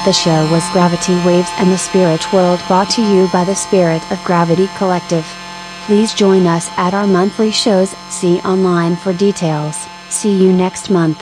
The show was Gravity Waves and the Spirit World, brought to you by the Spirit of Gravity Collective. Please join us at our monthly shows. See online for details. See you next month.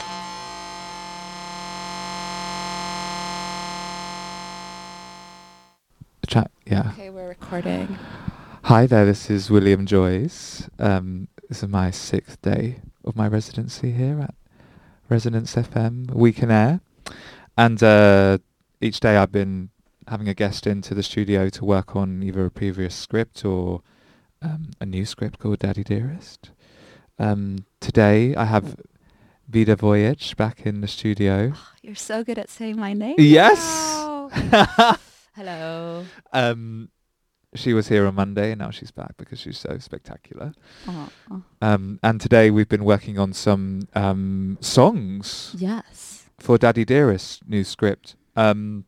Yeah. Okay, we're recording. Hi there, this is William Joyce. This is my 6th day of my residency here at Resonance FM Week in Air. And each day I've been having a guest into the studio to work on either a previous script or a new script called Daddy Dearest. Today I have Vida Voyage back in the studio. Oh, you're so good at saying my name. Yes! Now. Hello. She was here on Monday and now she's back because she's so spectacular. Oh. And today we've been working on some songs. Yes. For Daddy Dearest new script. And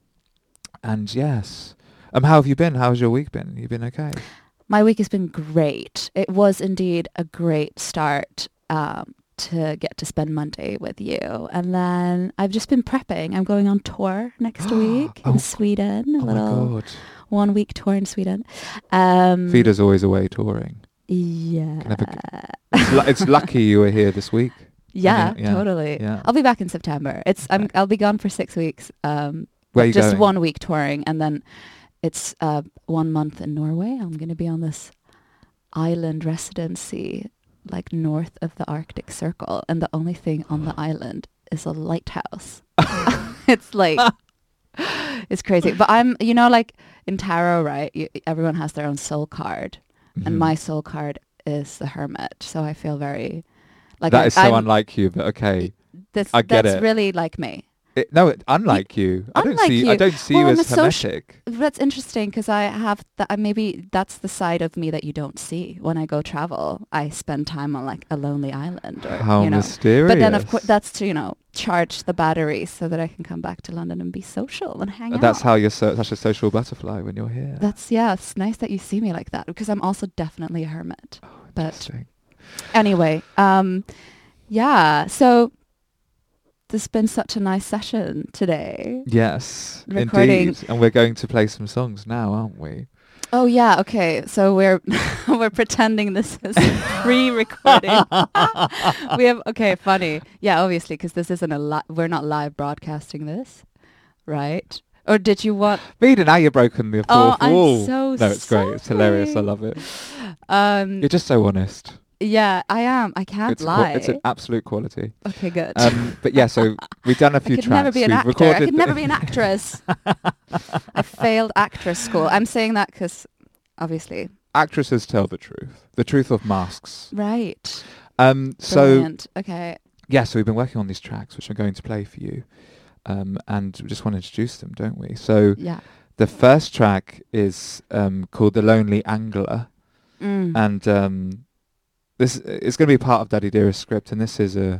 yes. How have you been? How's your week been? You been okay? My week has been great. It was indeed a great start to get to spend Monday with you. And then I've just been prepping. I'm going on tour next week in Sweden. A little 1 week tour in Sweden. Vida's always away touring. Yeah. It's lucky you were here this week. Yeah, totally. Yeah. I'll be back in September. I'll be gone for 6 weeks. Where are you just going? 1 week touring, and then it's 1 month in Norway. I'm going to be on this island residency, like north of the Arctic Circle, and the only thing on the island is a lighthouse. It's like it's crazy. But I'm, like in tarot, right? Everyone has their own soul card, and my soul card is the Hermit. So I feel very like that is so unlike you, but okay. I get it. That's really like me. Unlike you. I don't see you as hermetic. That's interesting because I have maybe that's the side of me that you don't see when I go travel. I spend time on like a lonely island, or how mysterious. But then of course that's to charge the batteries so that I can come back to London and be social and hang out. That's how you're such a social butterfly when you're here. It's nice that you see me like that because I'm also definitely a hermit. Oh, interesting. But anyway, so. This has been such a nice session today. Yes, recording. Indeed. And we're going to play some songs now, aren't we? Oh, yeah. Okay. So we're pretending this is pre-recording. Funny. Yeah, obviously, because this isn't we're not live broadcasting this, right? Or did you want... Vida, now you've broken the fourth wall. I'm so No, it's great. It's hilarious. I love it. You're just so honest. Yeah, I am. I can't lie. It's an absolute quality. Okay, good. But yeah, so we've done a few tracks. I could never be an actress. I failed actress school. I'm saying that because, obviously... Actresses tell the truth of masks. Right. Brilliant. Okay. Yeah, so we've been working on these tracks, which I'm going to play for you. And we just want to introduce them, don't we? So the first track is called The Lonely Angler. And... this is going to be part of Daddy Dearest script, and this is a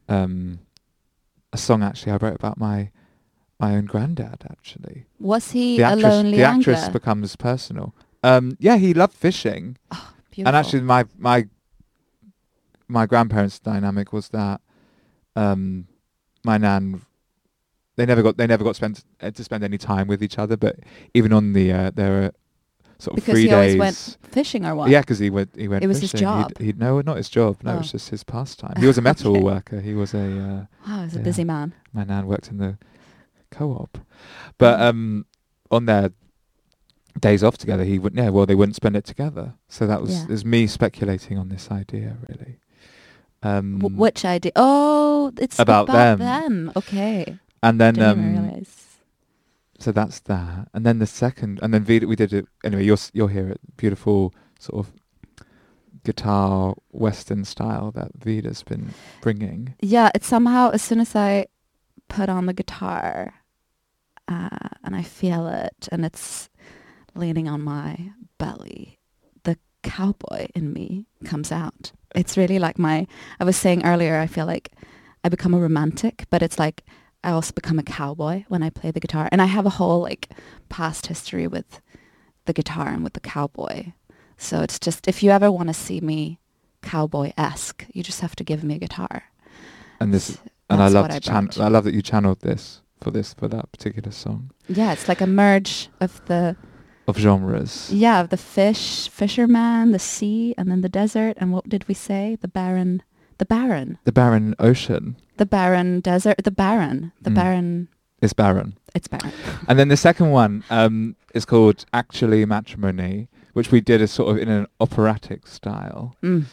song actually I wrote about my own granddad. Actually, was he a lonely the angler? actress becomes personal. Yeah, he loved fishing. Oh, beautiful. And actually, my grandparents' dynamic was that my nan, they never got to spend any time with each other, but even on their sort of because 3 he days. Always went fishing or what? Yeah, because he went. It was fishing. his job. No, not his job. No, it was just his pastime. He was a metal worker. He was a. Wow, he's a busy man. My nan worked in the co-op, but on their days off together, they wouldn't spend it together. So that was me speculating on this idea, really. Which idea? Oh, it's about them. Okay. And then didn't even realize. So that's that, and then the second, and then Vida, we did it anyway. You'll hear it, beautiful sort of guitar Western style that Vida's been bringing. Yeah, it's somehow as soon as I put on the guitar, and I feel it, and it's leaning on my belly, the cowboy in me comes out. It's really like I was saying earlier, I feel like I become a romantic, but it's like. I also become a cowboy when I play the guitar. And I have a whole past history with the guitar and with the cowboy. So it's just, if you ever want to see me cowboy-esque, you just have to give me a guitar. And I love that you channeled this for that particular song Yeah, it's like a merge of the of genres. of the fisherman, the sea, and then the desert. And what did we say? The barren Ocean the barren desert, the barren. is barren. It's barren. And then the second one is called Actually Matrimony, which we did as sort of in an operatic style.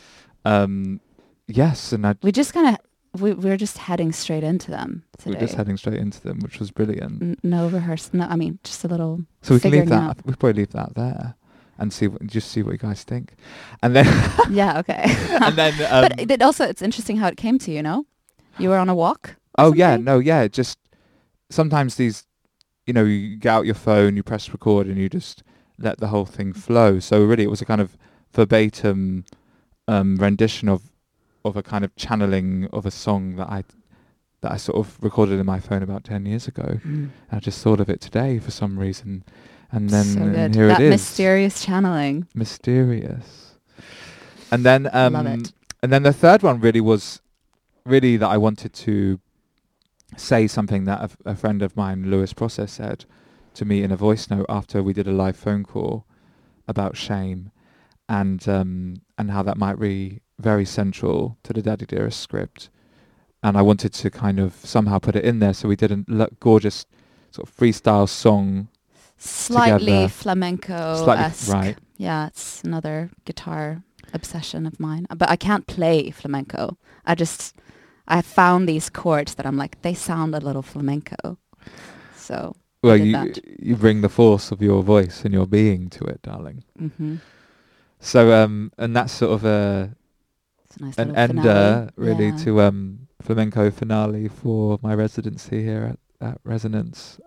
Yes, and We just kind of we're just heading straight into them today. we're just heading straight into them, which was brilliant. No rehearsal. No, I mean just a little. So we can leave figuring that. out. We could probably leave that there and see what you guys think, and then Yeah. Okay. and then. But it's interesting how it came to you. No, you were on a walk. Oh yeah, something? no, yeah. Just sometimes these, you get out your phone, you press record, and you just let the whole thing flow. So really, it was a kind of verbatim rendition of a kind of channeling of a song that I sort of recorded in my phone about 10 years ago. I just thought of it today for some reason, and then So good. here That it is. mysterious channeling. Mysterious. And then Love it. and then the third one really was that I wanted to say something that a friend of mine, Lewis Process, said to me in a voice note after we did a live phone call about shame, and how that might be very central to the Daddy Dearest script. And I wanted to kind of somehow put it in there, so we did a gorgeous sort of freestyle song. Slightly together. flamenco-esque. Right. Yeah, it's another guitar obsession of mine. But I can't play flamenco. I found these chords that I'm like, they sound a little flamenco. So Well, I did that. you bring the force of your voice and your being to it, darling. Mm-hmm. So and that's sort of It's a nice an little ender finale. really Yeah. to flamenco finale for my residency here at Resonance.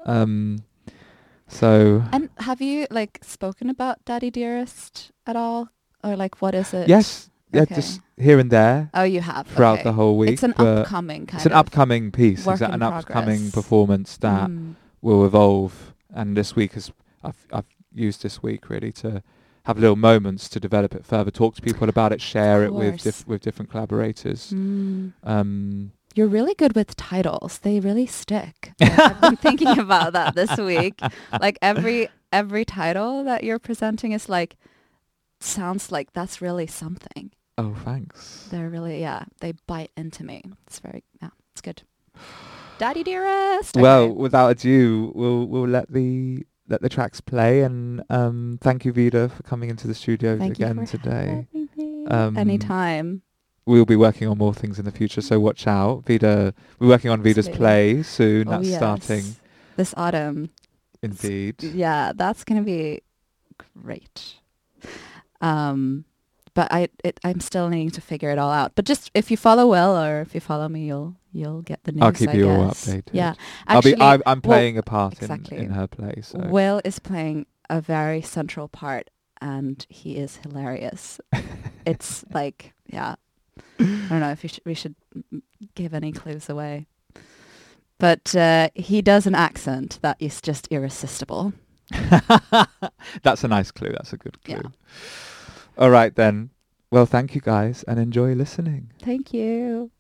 So And have you spoken about Daddy Dearest at all? Or what is it? yes, yeah, Okay. just here and there Oh, you have. throughout okay. the whole week. It's an but upcoming kind it's an of upcoming piece, work an in upcoming progress. performance that Mm. will evolve. And this week I've used this week really to have little moments to develop it further, talk to people about it, share it with course. with different collaborators. Mm. You're really good with titles. They really stick. I've been thinking about that this week. Every title that you're presenting is sounds like that's really something. Oh, thanks. They're really, they bite into me. It's it's good. Daddy Dearest. Well, Okay. without ado, we'll let the tracks play, and thank you, Vida, for coming into the studio Thank you again for today. having me. Um, Anytime. We'll be working on more things in the future, so watch out. Vida, we're working on Vida's Absolutely. play soon. Oh, That's yes. starting, This autumn. indeed. Yeah, that's gonna be great. But I'm still needing to figure it all out. But just if you follow Will or if you follow me, you'll get the news. I'll keep I you all guess. updated. Yeah, actually, I'm playing a part exactly. in her play. So Will is playing a very central part, and he is hilarious. It's I don't know if we should give any clues away. But he does an accent that is just irresistible. that's a nice clue. That's a good clue. Yeah. All right then. Well, thank you guys, and enjoy listening. Thank you.